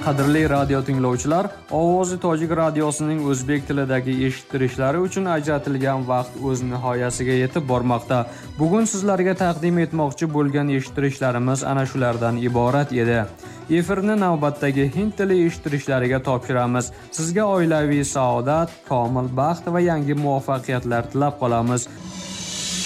Qadrli radio tinglovchilar, Ovozi tojik radiosining o'zbek tilidagi eshittirishlari uchun ajratilgan vaqt o'z nihoyasiga yetib bormoqda. Bugun sizlarga taqdim etmoqchi bo'lgan eshittirishlarimiz ana shulardan iborat edi. Efirni navbatdagi hind tili eshittirishlariga topshiramiz. Sizga oilaviy saodat, komil baxt va yangi muvaffaqiyatlar tilab qolamiz.